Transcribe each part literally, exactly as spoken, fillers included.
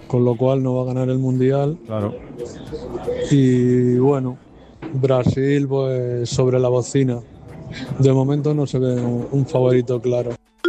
con lo cual no va a ganar el Mundial. Claro. Y bueno, Brasil pues sobre la bocina. De momento no se ve un, un favorito claro.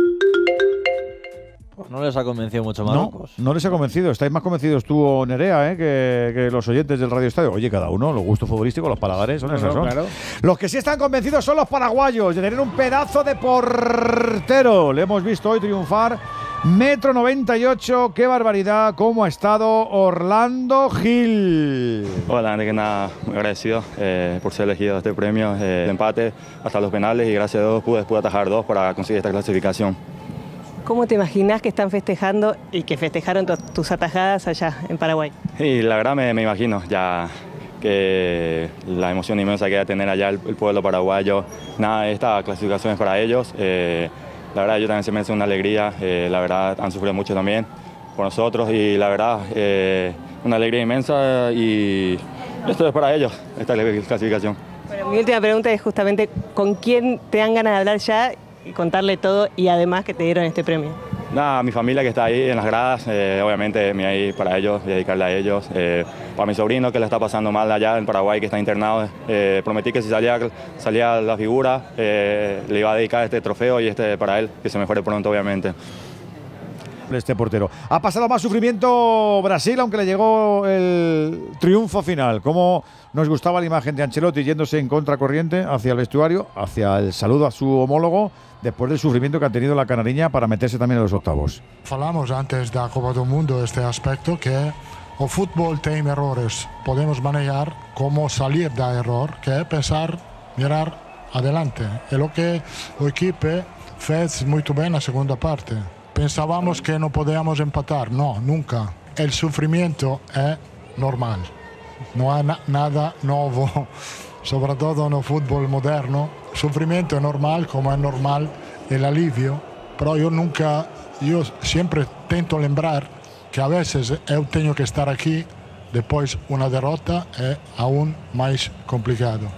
No les ha convencido mucho Marruecos. No, no les ha convencido. Estáis más convencidos tú o Nerea, ¿eh? que, que los oyentes del Radio Estadio. Oye, cada uno, los gustos futbolísticos, los paladares, son No, esos, no, ¿no? claro. Los que sí están convencidos son los paraguayos de tener un pedazo de portero. Le hemos visto hoy triunfar. Metro noventa y ocho, qué barbaridad, cómo ha estado Orlando Gil. Hola, antes que nada, muy agradecido eh, por ser elegido este premio. Eh, el empate hasta los penales y gracias a Dios pude, pude atajar dos para conseguir esta clasificación. ¿Cómo te imaginas que están festejando y que festejaron tu- tus atajadas allá en Paraguay? Y la verdad me, me imagino ya que la emoción inmensa que va a tener allá el, el pueblo paraguayo. Nada, esta clasificación es para ellos. Eh, la verdad ellos también se merecen una alegría. Eh, la verdad han sufrido mucho también por nosotros y la verdad eh, una alegría inmensa y esto es para ellos, esta clasificación. Bueno, mi última pregunta es justamente ¿con quién te dan ganas de hablar ya y contarle todo y además que te dieron este premio? Nada, mi familia que está ahí en las gradas, eh, obviamente me voy a ir para ellos, dedicarle a ellos. Eh, para mi sobrino que le está pasando mal allá en Paraguay, que está internado, eh, prometí que si salía, salía la figura, eh, le iba a dedicar este trofeo y este para él, que se mejore pronto, obviamente. Este portero. Ha pasado más sufrimiento Brasil, aunque le llegó el triunfo final. Cómo nos gustaba la imagen de Ancelotti yéndose en contracorriente hacia el vestuario, hacia el saludo a su homólogo, después del sufrimiento que ha tenido la canariña para meterse también en los octavos. Falamos antes da Copa do Mundo este aspecto que o fútbol tem errores, podemos manejar como salir da error, que é pensar, mirar adelante. É o que o equipe fez muito bem na segunda parte. Pensábamos que no podíamos empatar, no, nunca. El sufrimiento es normal, no hay na- nada nuevo, sobre todo no fútbol moderno. Sufrimiento es normal, como es normal el alivio, pero yo nunca, yo siempre tento lembrar que a veces yo tengo que estar aquí, después una derrota es aún más complicado.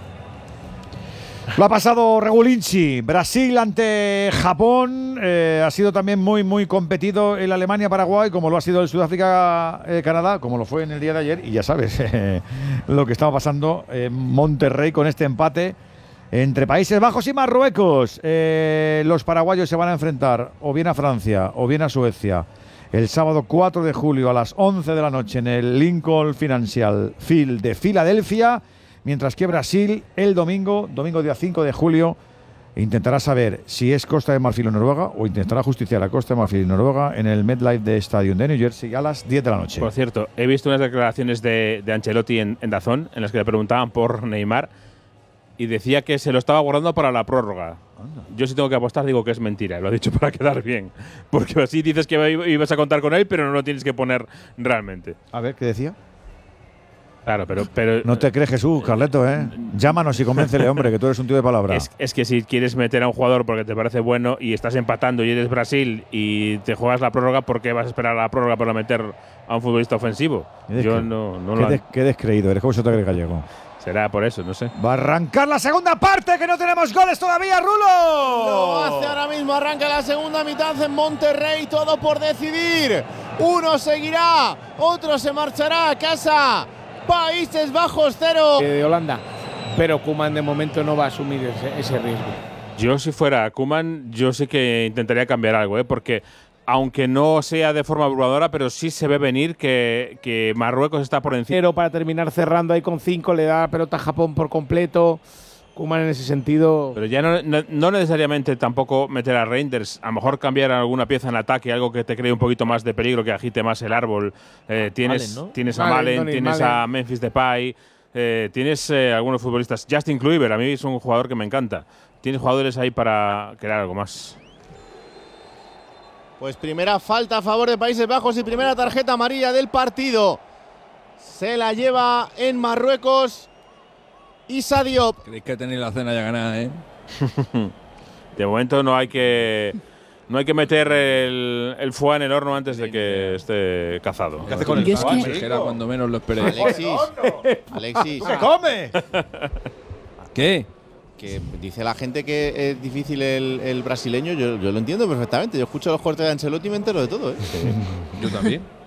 Lo ha pasado Regulinci. Brasil ante Japón. Eh, ha sido también muy, muy competido el Alemania-Paraguay, como lo ha sido el Sudáfrica-Canadá, como lo fue en el día de ayer. Y ya sabes eh, lo que estaba pasando en Monterrey con este empate entre Países Bajos y Marruecos. Eh, los paraguayos se van a enfrentar o bien a Francia o bien a Suecia el sábado cuatro de julio a las once de la noche en el Lincoln Financial Field de Filadelfia. Mientras que Brasil, el domingo, domingo día cinco de julio, intentará saber si es Costa de Marfil o Noruega o intentará justiciar a Costa de Marfil y Noruega en el MetLife Stadium de New Jersey a las diez de la noche. Por cierto, he visto unas declaraciones de, de Ancelotti en, en DAZN en las que le preguntaban por Neymar y decía que se lo estaba guardando para la prórroga. Yo si tengo que apostar digo que es mentira, lo ha dicho para quedar bien. Porque así dices que ibas a contar con él, pero no lo tienes que poner realmente. A ver, ¿qué decía? Claro, pero, pero No te crees, Jesús, Carleto, ¿eh? Llámanos y convéncele, hombre, que tú eres un tío de palabra. Es, es que si quieres meter a un jugador porque te parece bueno y estás empatando y eres Brasil y te juegas la prórroga, ¿por qué vas a esperar a la prórroga para meter a un futbolista ofensivo? Qué Yo descre- no, no qué, lo… des- qué descreído eres, ¿cómo se te cree gallego? Será por eso, no sé. Va a arrancar la segunda parte, que no tenemos goles todavía, Rulo. Lo hace ahora mismo, arranca la segunda mitad en Monterrey, todo por decidir. Uno seguirá, otro se marchará a casa. Países Bajos cero. De Holanda, pero Koeman de momento no va a asumir ese, ese riesgo. Yo si fuera Koeman, yo sí que intentaría cambiar algo, ¿eh? Porque aunque no sea de forma abrumadora, pero sí se ve venir que, que Marruecos está por encima. Pero para terminar cerrando ahí con cinco, le da la pelota a Japón por completo. Koeman en ese sentido… Pero ya no, no, no necesariamente tampoco meter a Reinders, a lo mejor cambiar alguna pieza en ataque, algo que te cree un poquito más de peligro, que agite más el árbol. Eh, tienes Malen, ¿no? tienes a Malen, Malen, Donny tienes Malen. a Memphis Depay, eh, tienes eh, algunos futbolistas. Justin Kluivert, a mí es un jugador que me encanta. Tienes jugadores ahí para crear algo más. Pues primera falta a favor de Países Bajos y primera tarjeta amarilla del partido. Se la lleva en Marruecos Issa Diop. Creéis que tenéis la cena ya ganada, ¿eh? De momento no hay que no hay que meter el, el foie en el horno antes de que esté cazado. ¿Qué hace con el Yo es foie? que- Si era cuando menos lo esperéis. Alexis, Alexis, ¡Se come! ¿Qué? que dice la gente que es difícil el, el brasileño, yo, yo lo entiendo perfectamente. Yo escucho los cortes de Ancelotti y me entero de todo, ¿eh? Yo también.